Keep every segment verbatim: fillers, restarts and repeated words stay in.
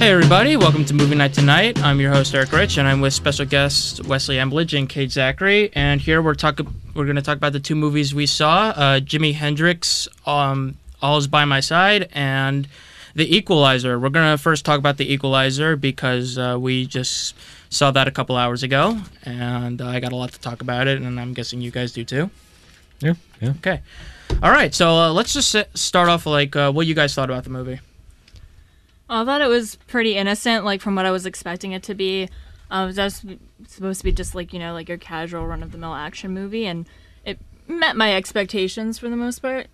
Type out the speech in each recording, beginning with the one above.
Hey everybody, welcome to Movie Night Tonight. I'm your host Eric Rich, and I'm with special guests Wesley Embledge and Kate Zachary. And here we're talk we're going to talk about the two movies we saw: uh, Jimi Hendrix, um, All's by My Side, and The Equalizer. We're going to first talk about The Equalizer because uh, we just saw that a couple hours ago, and uh, I got a lot to talk about it, and I'm guessing you guys do too. Yeah, yeah. Okay. All right, so uh, let's just sit, start off like uh, what you guys thought about the movie. I thought it was pretty innocent, like from what I was expecting it to be. Um, it was supposed to be just like, you know, like your casual run-of-the-mill action movie, and it met my expectations for the most part.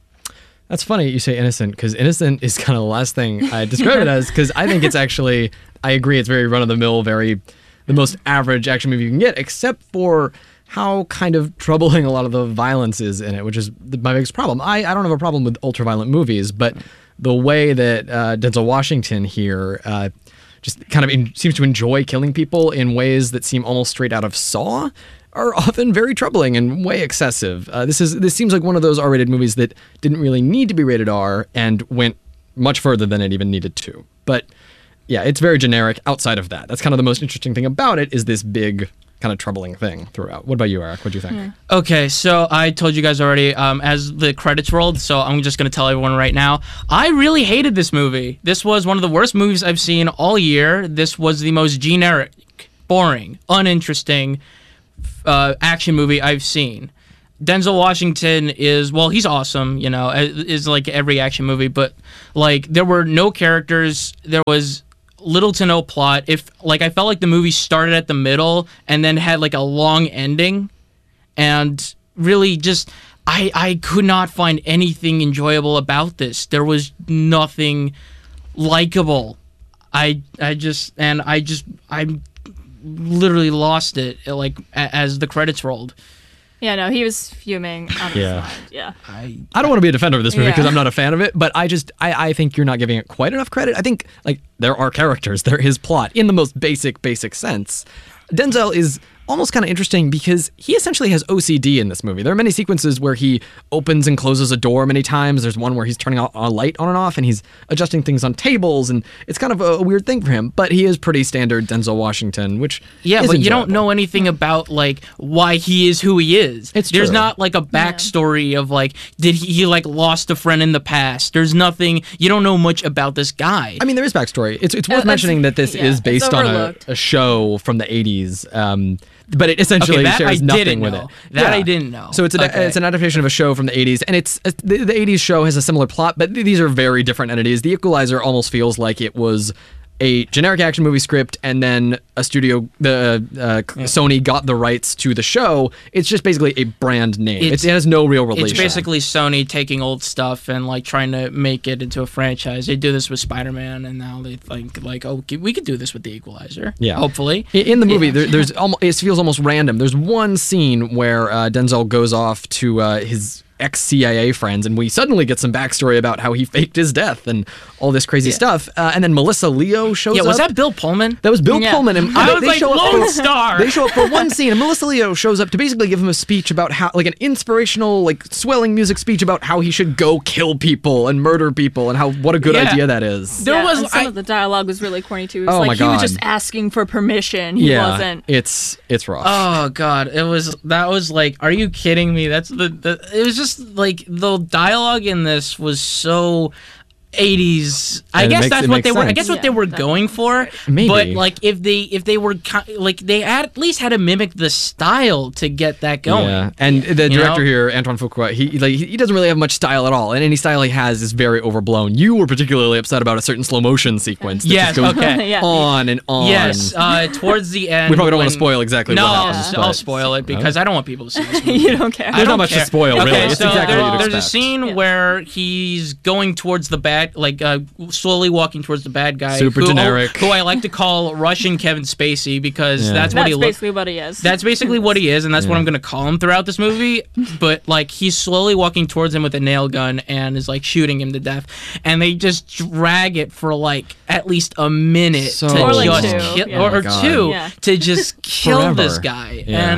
That's funny you say innocent, because innocent is kind of the last thing I describe it as, because I think it's actually, I agree, it's very run-of-the-mill, very the most average action movie you can get, except for how kind of troubling a lot of the violence is in it, which is my biggest problem. I, I don't have a problem with ultra-violent movies, but the way that uh, Denzel Washington here uh, just kind of in, seems to enjoy killing people in ways that seem almost straight out of Saw are often very troubling and way excessive. Uh, this is this seems like one of those R-rated movies that didn't really need to be rated R and went much further than it even needed to. But yeah, it's very generic outside of that. That's kind of the most interesting thing about it, is this big kind of troubling thing throughout. What about you, Eric? What do you think? Yeah. Okay, so I told you guys already um, as the credits rolled, so I'm just going to tell everyone right now. I really hated this movie. This was one of the worst movies I've seen all year. This was the most generic, boring, uninteresting uh, action movie I've seen. Denzel Washington is, well, he's awesome, you know, is like every action movie, but like there were no characters. There was little to no plot. If like I felt like the movie started at the middle and then had like a long ending, and really just I I could not find anything enjoyable about this. There was nothing likable. I I just and I just I literally lost it like a, as the credits rolled. Yeah, no, he was fuming on his Yeah. side. Yeah. I I don't want to be a defender of this movie Yeah. because I'm not a fan of it, but I just, I, I think you're not giving it quite enough credit. I think, like, there are characters, there is plot in the most basic, basic sense. Denzel is almost kind of interesting because he essentially has O C D in this movie. There are many sequences where he opens and closes a door many times. There's one where he's turning a, a light on and off, and he's adjusting things on tables, and it's kind of a, a weird thing for him, but he is pretty standard Denzel Washington, which Yeah, is but you don't enjoyable. know anything about like why he is who he is. It's There's true. not like a backstory of like did he, he like lost a friend in the past. There's nothing. You don't know much about this guy. I mean, there is backstory. It's it's Uh, worth that's- mentioning that this yeah, is it's based on a, overlooked. a show from the eighties, um, but it essentially Okay, that shares I nothing didn't with know. it. That I didn't know. So it's an Okay. it's an adaptation of a show from the eighties, and it's uh, the, the eighties show has a similar plot, but th- these are very different entities. The Equalizer almost feels like it was a generic action movie script, and then a studio, the uh, Sony got the rights to the show. It's just basically a brand name. It's- It's, it has no real relation. It's basically Sony taking old stuff and like trying to make it into a franchise. They do this with Spider-Man, and now they think like, oh, we could do this with The Equalizer. Yeah. hopefully. I- In the movie, there, there's almost, it feels almost random. There's one scene where uh, Denzel goes off to uh, his ex-C I A friends, and we suddenly get some backstory about how he faked his death and all this crazy Yeah. stuff. Uh, and then Melissa Leo shows Yeah, up. was that Bill Pullman? That was Bill Yeah. Pullman. And I they- was they like, show up Lone for- Star. They show up for one scene, and Melissa Leo shows up to basically give him a speech about how, like an inspirational, like swelling music speech about how he should go kill people and murder people, and how what a good Yeah. idea that is. There yeah, was- and some I- of the dialogue was really corny too. It was Oh like my he was God. just asking for permission. He yeah, wasn't. it's it's rough. Oh god, it was that was like, are you kidding me? That's the, the it was just like the dialogue in this was so eighties. I And it guess makes- that's it what makes they were. I sense. guess what Yeah, they were that- going for. Maybe. But like if they if they were ki- like they had, at least had to mimic the style to get that going. Yeah, and the You director know? here, Antoine Fuqua, he like he doesn't really have much style at all, and any style he has is very overblown. You were particularly upset about a certain slow motion sequence that Yes, just goes okay. Yeah. on and on. Yes, uh, towards the end. We probably don't wanna when- spoil exactly No, what I'll, happens, I'll but- spoil it because I don't want people to see this movie. You don't care. I There's not don't much to care. spoil, really. Okay, It's so exactly there- what you'd there's a expect. scene Yeah. where he's going towards the bad, like uh, slowly walking towards the bad guy. Super who, generic. Who I like to call Russian Kevin Spacey because Yeah. that's what That's he looks. basically what he is. That's basically what he is, and that's what Yeah. I'm gonna call him throughout this movie. But like, he's slowly walking towards him with a nail gun and is like shooting him to death, and they just drag it for like at least a minute So to Or like just two, kill, yeah. or, Oh my or God. two Yeah. to just kill Forever. this guy. Yeah. And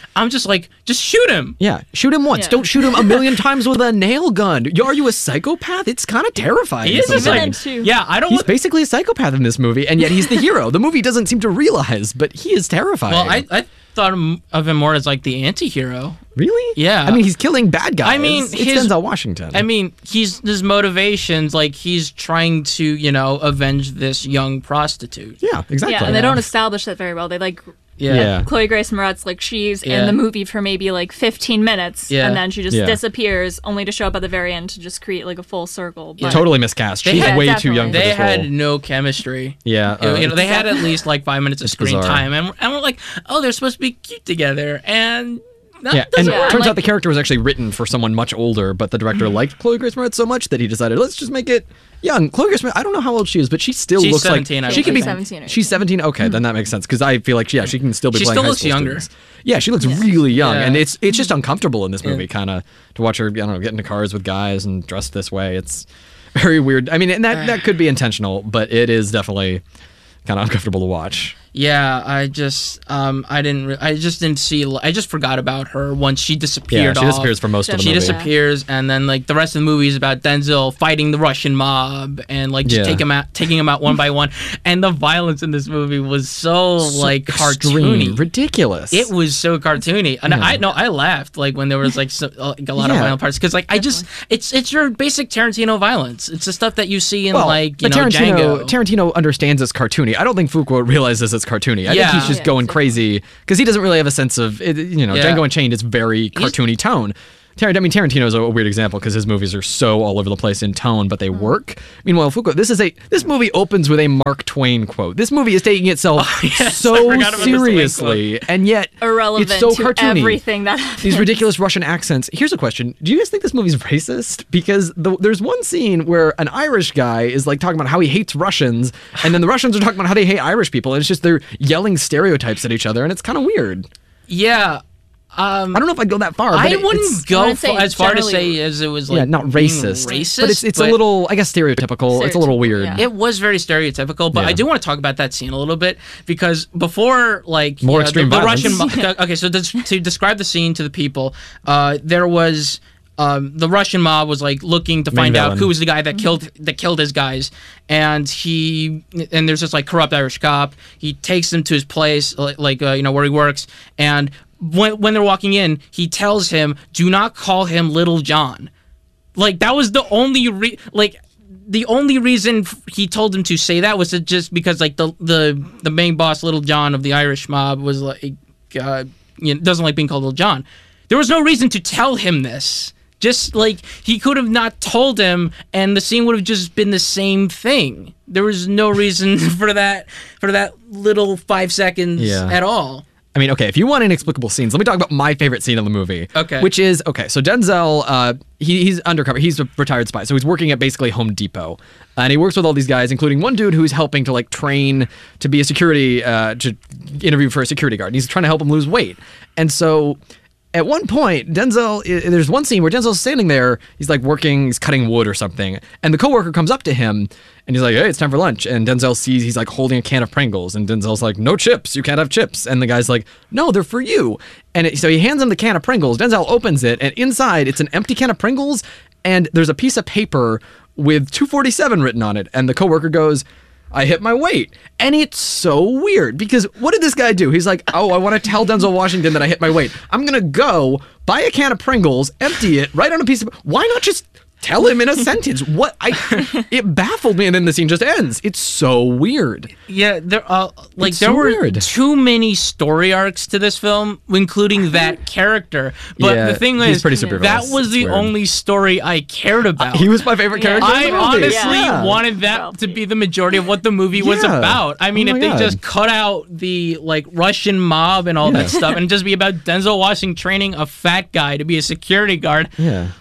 I'm just like, just shoot him. Yeah, shoot him once. Yeah. Don't shoot him a million times with a nail gun. Y- Are you a psychopath? It's kind of terrifying. He is a sometimes. Even psych- in two. Yeah, I don't He's want. basically a psychopath in this movie, and yet he's the hero. The movie doesn't seem to realize, but he is terrifying. Well, I, I thought him- of him more as like the anti-hero. really? Yeah. I mean, he's killing bad guys. I mean, it's his- Denzel Washington. I mean, he's his motivations like he's trying to, you know, avenge this young prostitute. yeah, exactly. Yeah, and they don't establish that very well. They like Yeah. Yeah. Chloe Grace Moretz, like she's Yeah. in the movie for maybe like fifteen minutes, Yeah. and then she just Yeah. disappears, only to show up at the very end to just create like a full circle. But Totally miscast. They She's had- way too definitely. young for They this had role. no chemistry. Yeah, You know, uh, you know, they had at least like five minutes of screen bizarre. time, and, and we're like, oh, they're supposed to be cute together, and that Yeah, and doesn't it Yeah, work. turns like- out the character was actually written for someone much older, but the director liked Chloe Grace Moretz so much that he decided, let's just make it young. Chloe Grace Moretz, I don't know how old she is, but she still She's looks seventeen, I like she think. can be She's seventeen or She's seventeen. Okay, then that makes sense because I feel like yeah, she can still be She playing still high looks school younger. students. Yeah, she looks really young, Yeah. and it's it's just uncomfortable in this movie, Yeah. kind of to watch her. I don't know, get into cars with guys and dressed this way. It's very weird. I mean, and that that could be intentional, but it is definitely kind of uncomfortable to watch. Yeah, I just, um, I didn't, re- I just didn't see, I just forgot about her once she disappeared. Yeah, she off. disappears for most of the She movie. disappears, and then like the rest of the movie is about Denzel fighting the Russian mob and like just Yeah. take him out, taking him out one by one. And the violence in this movie was so, like Extreme, cartoony. ridiculous. It was so cartoony, and Yeah. I know I laughed like when there was like, so, like a lot of Yeah. violent parts because like I just it's it's your basic Tarantino violence. It's the stuff that you see in Well, like you but know Tarantino, Django. Tarantino understands it's cartoony. I don't think Fuqua realizes it's cartoony. I Yeah. think he's just Yeah, going exactly. crazy because he doesn't really have a sense of it, you know. Yeah. Django Unchained is very cartoony tone. Tar- I mean, Tarantino is a weird example because his movies are so all over the place in tone, but they Mm. work. Meanwhile, Fuqua, this is a this movie opens with a Mark Twain quote. This movie is taking itself yes, I so forgot about the Twain seriously, and yet irrelevant it's so to cartoony. everything that happens. These ridiculous Russian accents. Here's a question: do you guys think this movie's racist? Because the, there's one scene where an Irish guy is like talking about how he hates Russians, and then the Russians are talking about how they hate Irish people, and it's just they're yelling stereotypes at each other, and it's kind of weird. Yeah. Um, I don't know if I'd go that far. But I it- wouldn't it's, go wouldn't say fa- as far to generally- say as it was like yeah, not being racist, racist, but it's it's a little, I guess, stereotypical. It's a little Stereotypical, weird. yeah. It was very stereotypical, but Yeah. I do want to talk about that scene a little bit because before, like, More you know, extreme the, the violence. Russian. mo- okay, so to, to describe the scene to the people, uh, there was. Um, the Russian mob was like looking to Main find out villain. who was the guy that killed that killed his guys, and he and there's this like corrupt Irish cop. He takes them to his place, like, like uh, you know where he works, and when when they're walking in, he tells him, "Do not call him Little John." Like that was the only re- like the only reason f- he told him to say that was to just because like the the the main boss, Little John of the Irish mob, was like uh, you know, doesn't like being called Little John. There was no reason to tell him this. Just like he could have not told him, and the scene would have just been the same thing. There was no reason for that for that little five seconds Yeah. at all. I mean, okay, if you want inexplicable scenes, let me talk about my favorite scene in the movie. Okay. Which is, okay, so Denzel, uh, he, he's undercover. He's a retired spy. So he's working at basically Home Depot. And he works with all these guys, including one dude who's helping to, like, train to be a security, uh, to interview for a security guard. And he's trying to help him lose weight. And so at one point, Denzel, i- there's one scene where Denzel's standing there, he's like working, he's cutting wood or something, and the coworker comes up to him, and he's like, hey, it's time for lunch, and Denzel sees he's like holding a can of Pringles, and Denzel's like, no chips, you can't have chips, and the guy's like, no, they're for you, and it, so he hands him the can of Pringles, Denzel opens it, and inside, it's an empty can of Pringles, and there's a piece of paper with two forty-seven written on it, and the coworker goes, I hit my weight. And it's so weird because what did this guy do? He's like, oh, I want to tell Denzel Washington that I hit my weight. I'm going to go buy a can of Pringles, empty it, write on a piece of... Why not just tell him in a sentence? What? I It baffled me, and then the scene just ends. It's so weird. Yeah, there uh like It's there so were weird. too many story arcs to this film, including that character. But Yeah, the thing he's is, pretty supervillainous. that was It's the weird. only story I cared about. He was my favorite Yeah. character in I the movie. honestly Yeah. wanted that Well, to be the majority of what the movie was Yeah. about. I mean, Oh if my they God. just cut out the like Russian mob and all Yeah. that stuff and just be about Denzel Washington training a fat guy to be a security guard, Yeah.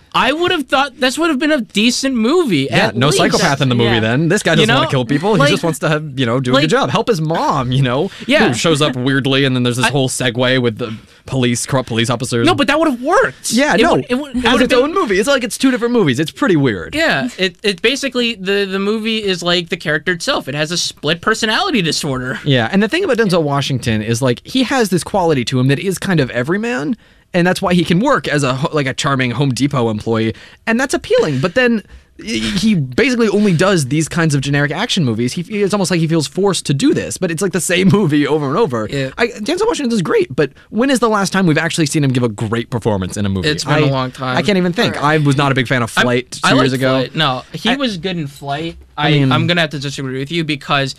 I would have thought this would have been a decent movie. Yeah, at no least. psychopath in the movie Yeah. then. This guy doesn't You know? want to kill people. He Like- just wants to have, you know, do a like- good job. Help his mom, you know? Yeah. Who shows up weirdly, and then there's this whole segue with the police, corrupt police officers. No, but that would have worked. Yeah, It no. would- it would- it as would have its been- own movie. It's like it's two different movies. It's pretty weird. Yeah, it it basically the the movie is like the character itself. It has a split personality disorder. Yeah, and the thing about Denzel Washington is like he has this quality to him that is kind of everyman, and that's why he can work as a ho- like a charming Home Depot employee, and that's appealing. But then he basically only does these kinds of generic action movies. He it's almost like he feels forced to do this, but it's like the same movie over and over. Yeah. I, Denzel Washington is great, but when is the last time we've actually seen him give a great performance in a movie? It's been I- a long time. I can't even think. Right. I was not a big fan of I- Flight two I years like ago. Flight. No, he I- was good in Flight. I, I mean- I'm gonna have to disagree with you because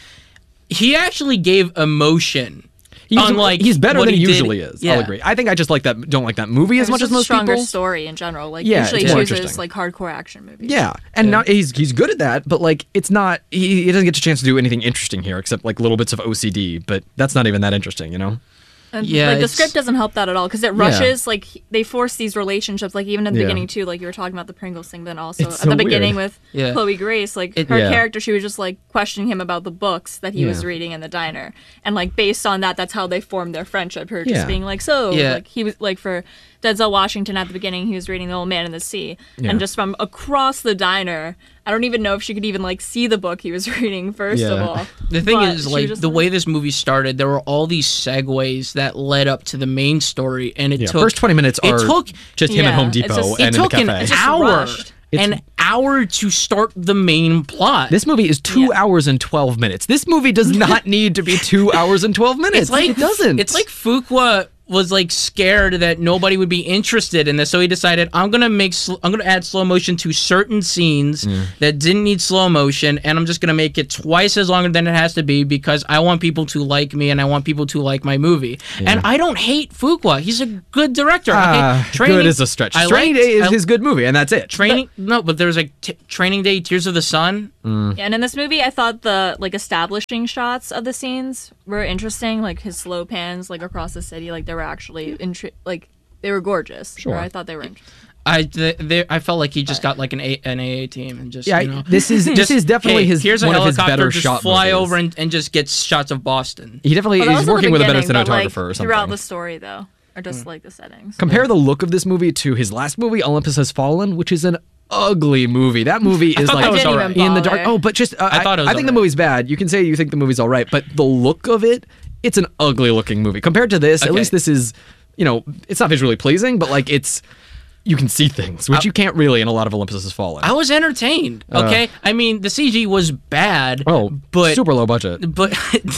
he actually gave emotion. He's, unlike he's better what than he, he did- usually is. Yeah. I'll agree. I think I just like that. Don't like that movie as It's much as just a most stronger people. story in general. Like Yeah, usually it's he more chooses interesting. like hardcore action movies. Yeah, and now he's he's good at that, but like it's not. He, he doesn't get a chance to do anything interesting here except like little bits of O C D. But that's not even that interesting, you know. And, Yeah, like the it's- script doesn't help that at all because it rushes. Like he- they force these relationships. Like even in the Yeah. beginning too. Like you were talking about the Pringles thing, then also It's at so the beginning weird. with Yeah. Chloe Grace, like It- her Yeah. character, she was just like questioning him about the books that he was Yeah. reading in the diner, and like based on that, that's how they formed their friendship. Her just Yeah. being like, so Yeah. like he was like for Denzel Washington at the beginning, he was reading The Old Man in the Sea, Yeah. and just from across the diner. I don't even know if she could even like see the book he was reading. First of Yeah. all, The thing But is, she like, just the way this movie started, there were all these segues that led up to the main story, and it Yeah, took first twenty minutes it are took just him Yeah, at Home it's Depot just- and it in the took an cafe. It's just hour, rushed. It's- an hour to start the main plot. This movie is two Yeah. hours and twelve minutes. This movie does not need to be two hours and twelve minutes. it's like it doesn't. It's like Fuqua was like scared that nobody would be interested in this, so he decided I'm gonna make sl- I'm gonna add slow motion to certain scenes that didn't need slow motion, and I'm just gonna make it twice as long than it has to be because I want people to like me and I want people to like my movie. And I don't hate Fuqua; he's a good director. Ah, okay? Training, good is a stretch. I Training liked- Day is I- his good movie, and that's it. Training no, but there was like t- Training Day, Tears of the Sun. Mm. Yeah, and in this movie, I thought the like establishing shots of the scenes were interesting, like his slow pans like across the city, like they were actually intri- like they were gorgeous. Sure. Or I thought they were interesting. I th- they, I felt like he just got like an a- an A A team and just Yeah, you know. this is this Just, is definitely hey, his here's a one of his helicopter, better just shot fly movies. over and, and just get shots of Boston. He definitely But that is was in the working with a better beginning, but, like, cinematographer or something. throughout the story, though, or just like the settings. Compare the look of this movie to his last movie, Olympus Has Fallen, which is an ugly movie. That movie is thought like that was I didn't alright. even in the dark. bother. Oh, but just uh, I thought it was I think the alright. movie's bad. You can say you think the movie's all right, but the look of it, it's an ugly looking movie compared to this. At Okay. least this is, you know, it's not visually pleasing, but like it's you can see things, which you can't really in a lot of Olympus Has Fallen. I was entertained. Okay, I mean the C G was bad. oh, but super low budget. but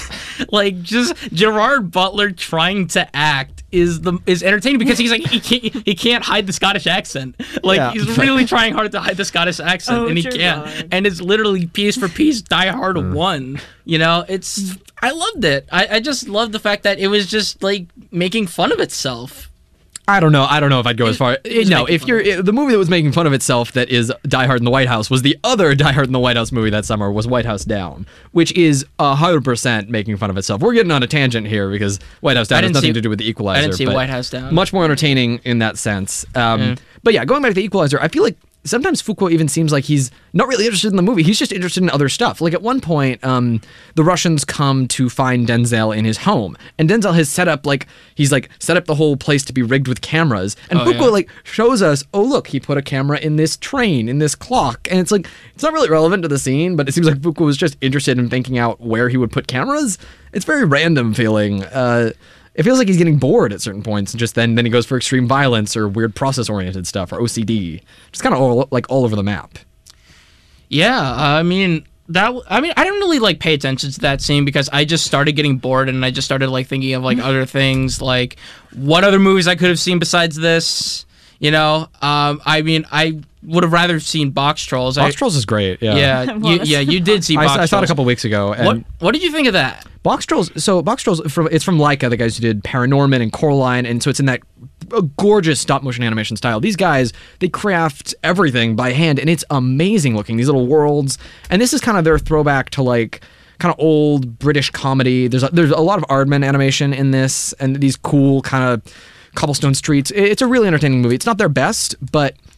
like just Gerard Butler trying to act is the is entertaining because he's like he can't he can't hide the Scottish accent. Like Yeah. he's really trying hard to hide the Scottish accent Oh, and he Gerard. can't. And it's literally piece for piece Die Hard Mm. one. You know, it's I loved it. I, I just loved the fact that it was just like making fun of itself. I don't know. I don't know if I'd go as far. it was No, making if fun you're of the movie that was making fun of itself, that is Die Hard in the White House, was the other Die Hard in the White House movie that summer was White House Down, which is a hundred percent making fun of itself. We're getting on a tangent here because White House Down has didn't nothing see- to do with the Equalizer. I didn't see but White House Down. Much more entertaining in that sense. Um, Yeah. But yeah, going back to the Equalizer, I feel like sometimes Fuqua even seems like he's not really interested in the movie. He's just interested in other stuff. Like at one point, um, the Russians come to find Denzel in his home, and Denzel has set up like he's like set up the whole place to be rigged with cameras. And Oh, Fuqua yeah. like shows us, oh look, he put a camera in this train, in this clock, and it's like it's not really relevant to the scene, but it seems like Fuqua was just interested in thinking out where he would put cameras. It's very random feeling. Uh, It feels like he's getting bored at certain points, and just then then he goes for extreme violence or weird process-oriented stuff or O C D. Just kind of all like all over the map. Yeah, I mean that. w- I mean, I didn't really like pay attention to that scene because I just started getting bored and I just started like thinking of like other things, like what other movies I could have seen besides this. You know, um, I mean, I would have rather seen Box Trolls. Box I, Trolls is great. Yeah. Yeah, you, Was. yeah, you did see I, Box I saw it a Trolls. couple weeks ago. And What What did you think of that? Box Trolls. So Box Trolls from it's from Leica, the guys who did Paranorman and Coraline, and so it's in that uh, gorgeous stop motion animation style. These guys they craft everything by hand, and it's amazing looking. These little worlds, and this is kind of their throwback to like kind of old British comedy. There's a, there's a lot of Aardman animation in this, and these cool kind of cobblestone streets. It- It's a really entertaining movie. It's not their best, but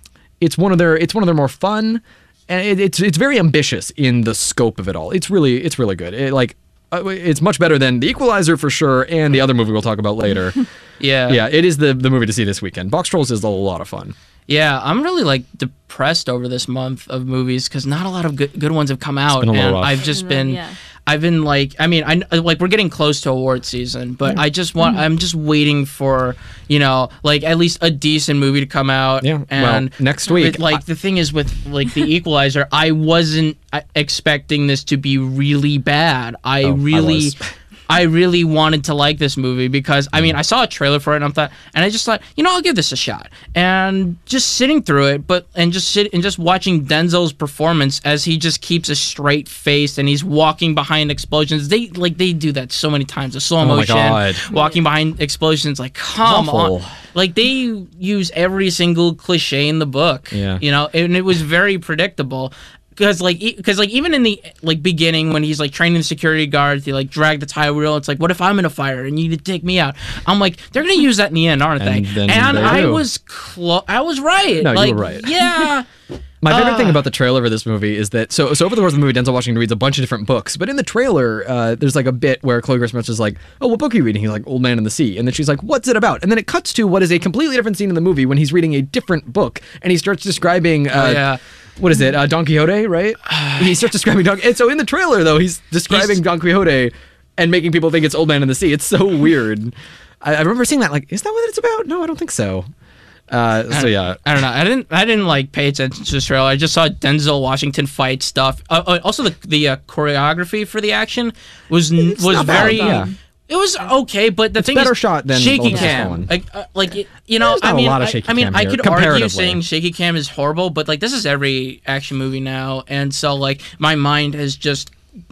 It's one of their it's one of their more fun, and it, it's it's very ambitious in the scope of it all. It's really it's really good. It, like uh, it's much better than The Equalizer for sure, and the other movie we'll talk about later. Yeah. Yeah, it is the the movie to see this weekend. Box Trolls is a lot of fun. Yeah, I'm really like depressed over this month of movies because not a lot of good good ones have come out, been a little and rough. I've just been, Yeah. I've been like, I mean, I like we're getting close to award season, but I just want, I'm just waiting for, you know, like at least a decent movie to come out. Yeah, well, and next week, but, like I- the thing is with like The Equalizer, I wasn't uh, expecting this to be really bad. I Oh, I really. was. I really wanted to like this movie because I mean I saw a trailer for it and I thought and I just thought you know I'll give this a shot and just sitting through it but and just sit and just watching Denzel's performance as he just keeps a straight face and he's walking behind explosions they like they do that so many times the slow Oh my motion God. walking behind explosions like come Awful. on like they use every single cliche in the book Yeah. you know and it was very predictable. Because like, because like, even in the like beginning when he's like training the security guards, they like drag the tie wheel. It's like, what if I'm in a fire and you need to take me out? I'm like, they're gonna use that in the end, aren't And they? then And they I do. was close. I was right. No, you like, were right. Yeah. My favorite Ah. thing about the trailer for this movie is that so so over the course of the movie, Denzel Washington reads a bunch of different books, but in the trailer, uh, there's like a bit where Chloe Grace Moretz is like, "Oh, what book are you reading?" He's like, "Old Man in the Sea," and then she's like, "What's it about?" And then it cuts to what is a completely different scene in the movie when he's reading a different book, and he starts describing. Uh, Oh, yeah. What is it? Uh, Don Quixote, right? He starts describing Don. And so in the trailer, though, he's describing He's- Don Quixote and making people think it's Old Man in the Sea. It's so weird. I, I remember seeing that. Like, is that what it's about? No, I don't think so. Uh, so yeah. I don't know. I didn't. I didn't like pay attention to this trailer. I just saw Denzel Washington fight stuff. Uh, uh, also, the the uh, choreography for the action was n- It's was not bad, very. yeah. It was okay, but the thing better is, shot than shaky Olympus Has cam. Fallen. Like, uh, like it- you know, There's not I a mean, lot of I- shaky I, mean, cam I here, could argue comparatively. saying shaky cam is horrible, but like this is every action movie now, and so like my mind has just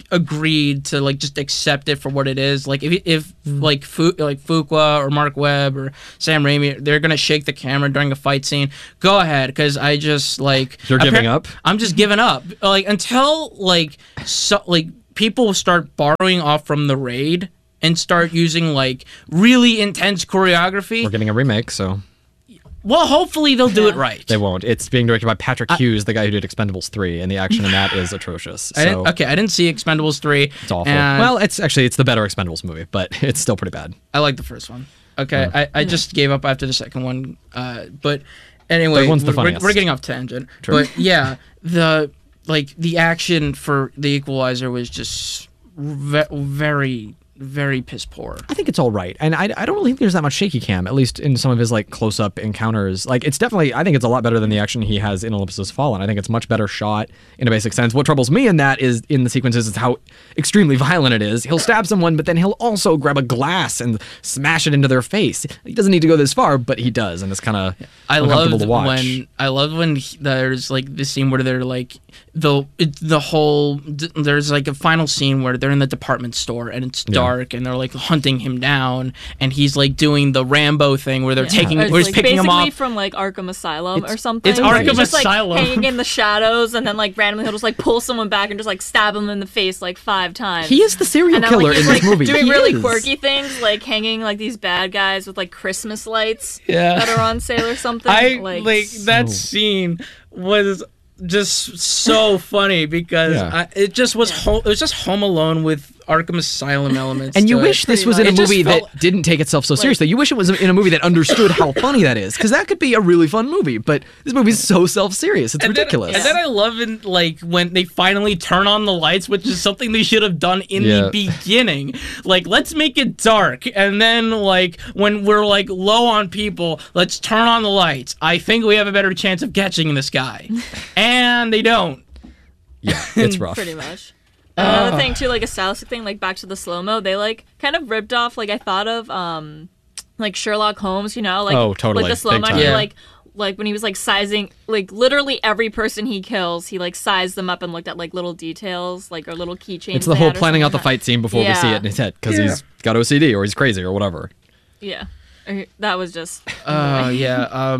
agreed to like just accept it for what it is. Like if if like Fu- like Fuqua or Mark Webb or Sam Raimi, they're gonna shake the camera during a fight scene. Go ahead, because I just like You're giving up? I'm just giving up. Like until like so like people start borrowing off from The Raid and start using like really intense choreography. We're getting a remake, so Well, hopefully they'll do it Yeah. right. they won't. It's being directed by Patrick Hughes, the guy who did Expendables three, and the action in that is atrocious. I So didn't, okay, I didn't see Expendables three. it's awful. and Well, it's actually it's the better Expendables movie, but it's still pretty bad. I like the first one. Okay, I, I just gave up after the second one. Uh, but anyway, Third one's the we're, funniest. we're getting off tangent. True. But yeah, the like the action for The Equalizer was just ve- very very piss poor. I think it's all right, and I, I don't really think there's that much shaky cam, at least in some of his like close up encounters. Like it's definitely I think it's a lot better than the action he has in Olympus Has Fallen. I think it's much better shot in a basic sense. What troubles me in that is in the sequences is how extremely violent it is. He'll stab someone, but then he'll also grab a glass and smash it into their face. He doesn't need to go this far, but he does, and it's kind of I uncomfortable loved to watch. when I loved when he, there's like this scene where they're like the it, the whole d- there's like a final scene where they're in the department store and it's dark and they're like hunting him down and he's like doing the Rambo thing where they're taking Or it's, where he's like, picking him basically off. from like Arkham Asylum It's- or something. it's where Arkham he's just, like, Asylum. hanging in the shadows, and then like randomly he'll just like pull someone back and just like stab him in the face like five times. he is the serial and then, killer like, he's, in this like, movie. doing He really is. quirky things, like hanging like these bad guys with like Christmas lights Yeah. that are on sale or something. I like, like that so- scene was just so funny because Yeah. I, it just was ho- it was just Home Alone with Arkham Asylum elements. And you to wish it. this pretty was in a much. It just movie felt- that didn't take itself so seriously. You wish it was in a movie that understood how funny that is, because that could be a really fun movie. But this movie is so self-serious; it's And then- ridiculous. and then I love in like when they finally turn on the lights, which is something they should have done in Yeah. the beginning. Like, let's make it dark, and then like when we're like low on people, let's turn on the lights. I think we have a better chance of catching this guy, and they don't. yeah, it's rough. pretty much. Uh. Another thing too, like a stylistic thing, like back to the slow mo, they like kind of ripped off. Like I thought of, um, like Sherlock Holmes, you know, like Oh, totally. like the slow Big mo, time. he, Yeah. like like when he was like sizing, like literally every person he kills, he like sized them up and looked at like little details, like or little keychains. It's the they whole had or planning out the something. fight scene before we see Yeah. it in his head, because Yeah. he's got O C D or he's crazy or whatever. Yeah, Uh, that was just. Uh, yeah. Um,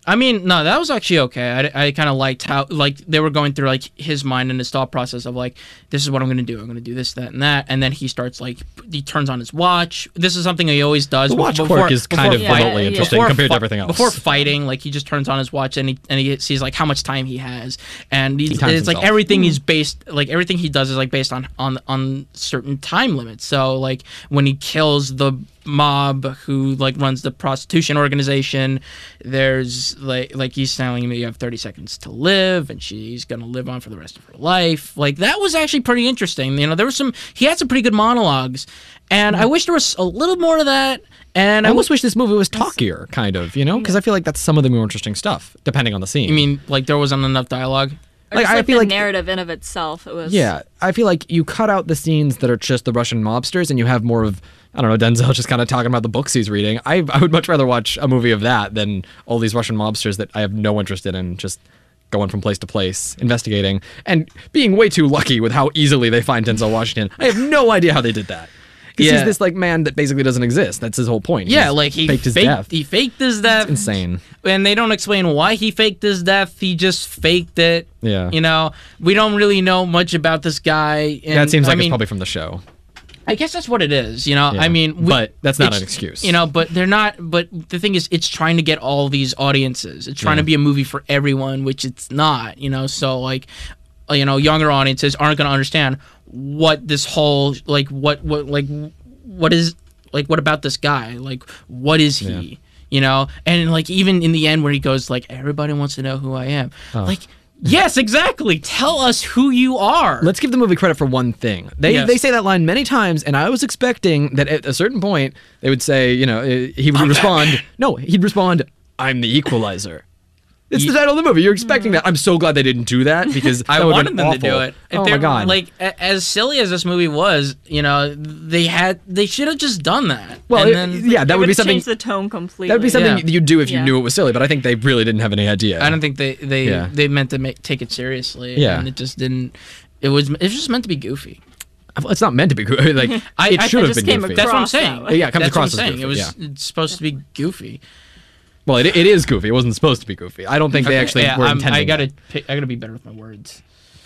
I mean, no, that was actually okay. I, I kind of liked how, like, they were going through, like, his mind and his thought process of, like, this is what I'm going to do. I'm going to do this, that, and that. And then he starts, like, he turns on his watch. This is something he always does. The watch before, quirk is kind of before- remotely yeah, yeah. interesting before compared to fi- everything else. Before fighting, like, he just turns on his watch and he, and he sees, like, how much time he has. And he's, He times it's, like, himself. everything is based, like, everything he does is, like, based on, on, on certain time limits. So, like, when he kills the mob who like runs the prostitution organization, there's like like he's telling me you have thirty seconds to live and she's gonna live on for the rest of her life. Like that was actually pretty interesting. You know, there was some he had some pretty good monologues, and I wish there was a little more of that. And I I almost was wish this movie was talkier, kind of, you know, because I feel like that's some of the more interesting stuff, depending on the scene. I mean, like there wasn't enough dialogue. Or Like, just, I like, feel the like- narrative in of itself. It was yeah, I feel like you cut out the scenes that are just the Russian mobsters, and you have more of, I don't know, Denzel just kind of talking about the books he's reading. I I would much rather watch a movie of that than all these Russian mobsters that I have no interest in, just going from place to place, investigating, and being way too lucky with how easily they find Denzel Washington. I have no idea how they did that. Because Yeah. he's this like man that basically doesn't exist. That's his whole point. Yeah, He's like he faked his faked, death. He faked his death. It's insane. And they don't explain why he faked his death. He just faked it. Yeah. You know, we don't really know much about this guy. And, That seems I like mean, it's probably from the show. I guess that's what it is. You know, Yeah. I mean, we- But that's not it's- an excuse. You know, but they're not. But the thing is, it's trying to get all these audiences. It's trying Yeah. to be a movie for everyone, which it's not. You know, so like, uh, you know, younger audiences aren't going to understand what this whole like what what like what is like what about this guy, like what is he, Yeah. you know, and like even in the end where he goes like everybody wants to know who I am, like yes, exactly, tell us who you are. Let's give the movie credit for one thing. They Yes. they say that line many times, and I was expecting that at a certain point they would say, you know, uh, he would respond. No, he'd respond, "I'm the Equalizer." It's Ye- the title of the movie. You're expecting that. I'm so glad they didn't do that because I that would've wanted been them to do awful. it. If Oh they my were- god! Like a- as silly as this movie was, you know, they had they should have just done that. well, And it- then, yeah, that It would be would've something. changed the tone completely. That would be something Yeah. you'd do if you Yeah. knew it was silly. But I think they really didn't have any idea. I don't think they they Yeah. they meant to make take it seriously. Yeah. and it just didn't. It was it was just meant to be goofy. It's not meant to be good. Like I- it I- should it have just been came goofy. That's what I'm Across saying. that way. Yeah, it comes That's across what I'm as saying. goofy, It was yeah. it's supposed to be goofy. Well, it, it is goofy. It wasn't supposed to be goofy. I don't think they actually yeah, were I'm- intending. I gotta that. pick, I gotta be better with my words.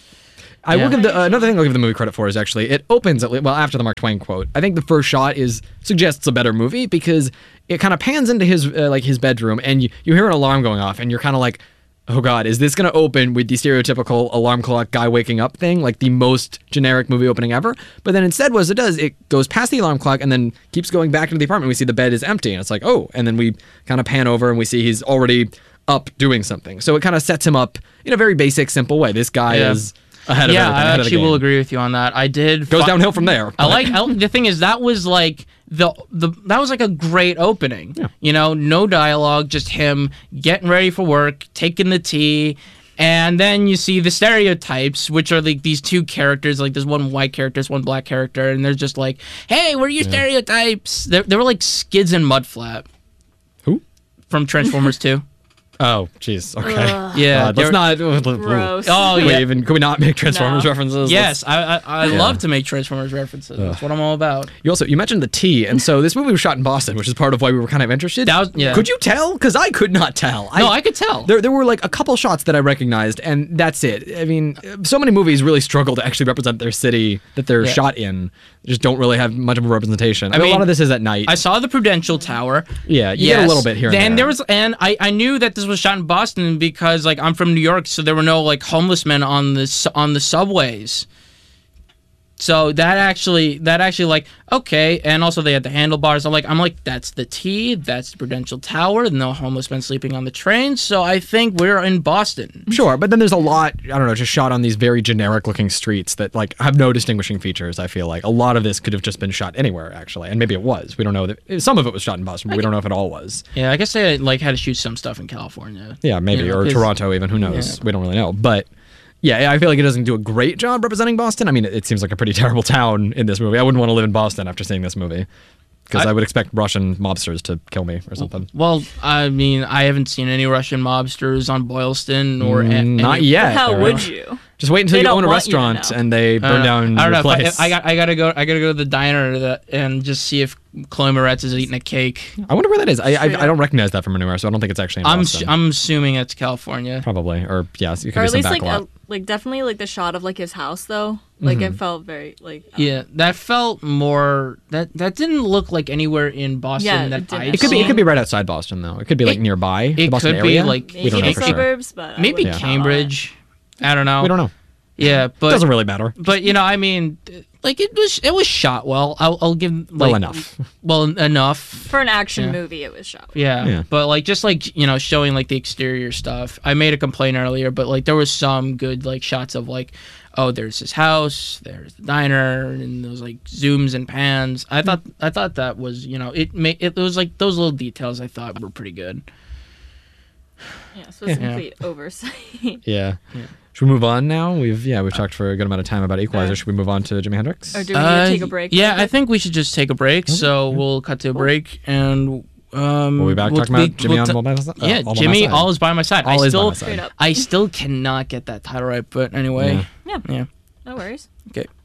I will Yeah. give the uh, another thing I'll give the movie credit for is actually it opens at, well after the Mark Twain quote. I think the first shot is suggests a better movie because it kind of pans into his uh, like his bedroom and you, you hear an alarm going off and you're kind of like, oh god, is this going to open with the stereotypical alarm clock guy waking up thing, like the most generic movie opening ever? But then instead, what it does, it goes past the alarm clock and then keeps going back into the apartment. We see the bed is empty and it's like, oh, and then we kind of pan over and we see he's already up doing something. So it kind of sets him up in a very basic, simple way. This guy Yeah. is ahead of Yeah, everything. I ahead of the actually will game. agree with you on that. I did Goes fi- downhill from there. I like I, the thing is that was like the the that was like a great opening. Yeah. You know, no dialogue, just him getting ready for work, taking the tea, and then you see the stereotypes, which are like these two characters, like there's one white character, there's one black character, and they're just like, "Hey, what are your stereotypes?" They they were like Skids and Mudflap Who? from Transformers two. Oh, jeez. Okay. Ugh. Yeah, God, they let's were- not. Gross. Oh Could we yeah. even could we not make Transformers No. references? Yes, I I, I Yeah. love to make Transformers references. That's what I'm all about. You also you mentioned the tea, and so this movie was shot in Boston, which is part of why we were kind of interested. That was- yeah. Could you tell? Because I could not tell. No, I could tell. There, there were like a couple shots that I recognized, and that's it. I mean, so many movies really struggle to actually represent their city that they're Yeah. shot in. Just don't really have much of a representation. I, I mean, a lot mean, of this is at night. I saw the Prudential Tower. Yeah, you get a little bit here and Then there. there was, and I, I knew that this was shot in Boston because like I'm from New York, so there were no like homeless men on the su- on the subways. So that actually, that actually like okay, and also they had the handlebars. I'm like, I'm like, that's the T, that's the Prudential Tower. No homeless men sleeping on the train. So I think we're in Boston. Sure, but then there's a lot, I don't know, just shot on these very generic looking streets that like have no distinguishing features. I feel like a lot of this could have just been shot anywhere actually, and maybe it was. We don't know that some of it was shot in Boston, but we don't know if it all was. Yeah, I guess they like had to shoot some stuff in California. Yeah, maybe You know, or 'cause- Toronto even, who knows? Yeah. We don't really know. But yeah, I feel like it doesn't do a great job representing Boston. I mean, it, it seems like a pretty terrible town in this movie. I wouldn't want to live in Boston after seeing this movie. because I, I- would expect Russian mobsters to kill me or something. Well, I mean, I haven't seen any Russian mobsters on Boylston or a- Mm, not any- yet. How Eric. would you? Just wait until They you don't own a want you to restaurant know. and they burn Uh, down I don't your know. If place. I, I got. I gotta go. I gotta go to the diner that, and just see if Chloe Moretz is eating a cake. I wonder where that is. I I, Straight I don't up. recognize that from anywhere, so I don't think it's actually in I'm. Boston. Su- I'm assuming it's California. Probably, or yes, it could Or be at some least back like lot. a, like definitely like the shot of like his house though. Like Mm-hmm. it felt very like I don't Yeah, that felt more. That that didn't look like anywhere in Boston Yeah, it that didn't. I've It could be. It seen. could be right outside Boston, though. It could be like It- nearby the it Boston could be, area. like, maybe we don't know the for sure. suburbs, but I Maybe wouldn't count on it. Cambridge. I don't know. We don't know. Yeah, It but doesn't really matter. but you know, I mean, like it was it was shot well. I'll, I'll give like, Well enough. Well enough. For an action Yeah. movie, it was shot. well. Yeah. Yeah. But like just like, you know, showing like the exterior stuff. I made a complaint earlier, but like there was some good like shots of like, oh, there's his house, there's the diner, and those like zooms and pans. I thought I thought that was, you know, it made it was like those little details I thought were pretty good. Yeah, so it's a complete oversight. Yeah. Should we move on now? We've yeah we've talked for a good amount of time about Equalizer. Uh, Should we move on to Jimi Hendrix? Or do we need to take a break? Uh, Yeah, real I quick? think we should just take a break. So we'll cut to a break and um We'll be back talking be- about Jimmy on ta- All by My Side. Yeah, All by My Jimmy, Side. all is by my side. All I is by still my side. Straight up. I still cannot get that title right, but anyway. Yeah. Yeah. Yeah. No worries. Okay.